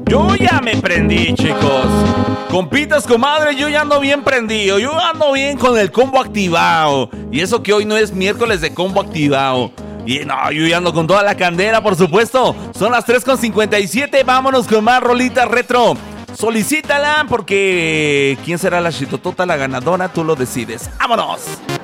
Yo ya me prendí, chicos. Compitas, comadre, yo ya ando bien prendido. Yo ando bien con el combo activado. Y eso que hoy no es miércoles de combo activado. Y no, yo ya ando con toda la candela, por supuesto. Son las 3:57. Vámonos con más rolitas retro. Solicítala porque ¿quién será la chitotota, la ganadora? Tú lo decides. ¡Vámonos!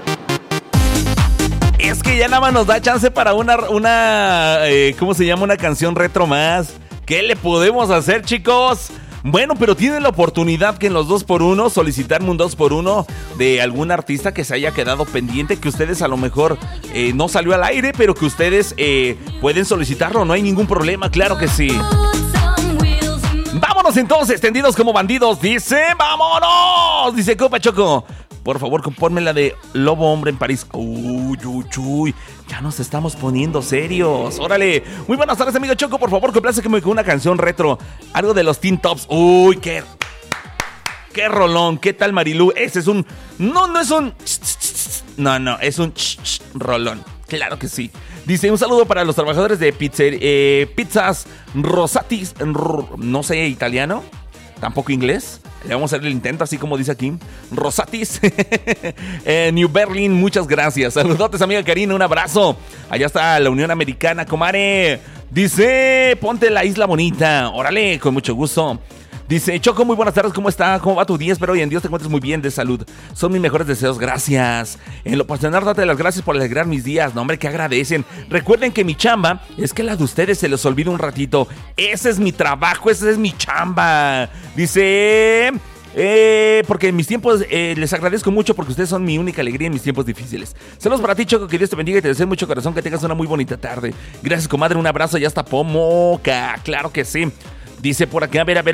Es que ya nada más nos da chance para una ¿cómo se llama? Una canción retro más. ¿Qué le podemos hacer, chicos? Bueno, pero tienen la oportunidad que en los 2x1 solicitarme un 2x1 de algún artista que se haya quedado pendiente, que ustedes a lo mejor no salió al aire, pero que ustedes pueden solicitarlo, no hay ningún problema, claro que sí. Vámonos entonces, tendidos como bandidos, dice, vámonos, dice Copa Choco. Por favor, ponme la de Lobo Hombre en París. Uy, uy, uy. Ya nos estamos poniendo serios. Órale. Muy buenas tardes, amigo Choco. Por favor, compláceme con una canción retro. Algo de los Teen Tops. Uy, qué rolón. ¿Qué tal, Marilú? Ese es un... No es un... No, es un rolón. Claro que sí. Dice, un saludo para los trabajadores de Pizzas Rosatis. No sé italiano. Tampoco inglés. Le vamos a hacer el intento, así como dice aquí. Rosatis. New Berlin, muchas gracias. Saludotes, amiga Karina, un abrazo. Allá está la Unión Americana, comare. Dice, ponte la Isla Bonita. Órale, con mucho gusto. Dice, Choco, muy buenas tardes, ¿cómo está? ¿Cómo va tu día? Espero hoy en Dios te encuentres muy bien de salud. Son mis mejores deseos, gracias. En lo personal, date las gracias por alegrar mis días. No, hombre, que agradecen. Recuerden que mi chamba es que la de ustedes se les olvida un ratito. Ese es mi trabajo, esa es mi chamba. Dice... porque en mis tiempos les agradezco mucho porque ustedes son mi única alegría en mis tiempos difíciles. Saludos para ti, Choco, que Dios te bendiga y te deseo mucho corazón, que tengas una muy bonita tarde. Gracias, comadre, un abrazo y hasta Pomoca. Claro que sí. Dice por aquí, a ver.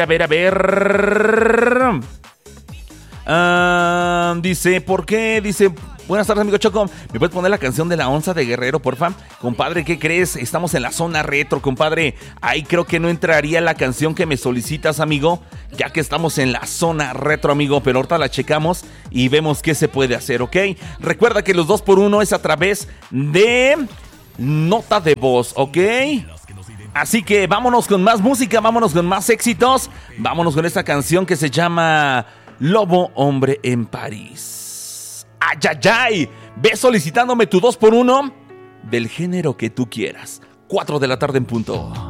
Dice, ¿por qué? Dice, buenas tardes, amigo Choco. ¿Me puedes poner la canción de la onza de Guerrero, porfa? Compadre, ¿qué crees? Estamos en la zona retro, compadre. Ahí creo que no entraría la canción que me solicitas, amigo, ya que estamos en la zona retro, amigo. Pero ahorita la checamos y vemos qué se puede hacer, ¿ok? Recuerda que los 2x1 es a través de nota de voz, ¿ok? Así que vámonos con más música, vámonos con más éxitos. Vámonos con esta canción que se llama Lobo Hombre en París. ¡Ay! Ve solicitándome tu 2x1 del género que tú quieras. 4 de la tarde en punto.